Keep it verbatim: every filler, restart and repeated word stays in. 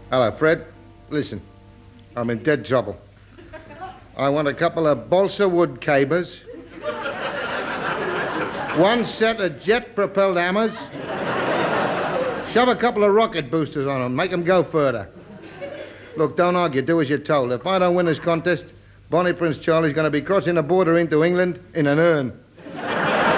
Hello, Fred. Listen, I'm in dead trouble. I want a couple of balsa wood cabers, one set of jet-propelled hammers, shove a couple of rocket boosters on them, make them go further. Look, don't argue, do as you're told. If I don't win this contest, Bonnie Prince Charlie's going to be crossing the border into England in an urn.